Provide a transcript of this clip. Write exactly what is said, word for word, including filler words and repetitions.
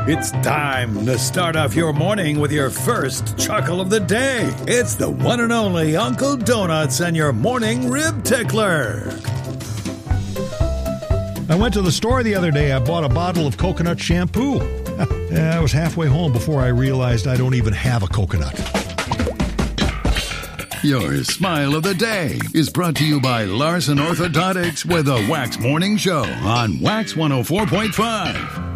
It's time to start off your morning with your first chuckle of the day. It's the one and only Uncle Donuts and your morning rib tickler. I went to the store the other day. I bought a bottle of coconut shampoo. I was halfway home before I realized I don't even have a coconut. Your smile of the day is brought to you by Larson Orthodontics with a Wax Morning Show on Wax one oh four point five.